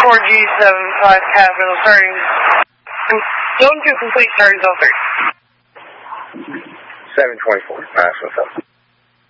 4G75 capital starting. Zone 2 complete starting zone 3. 724. Alright, what's up?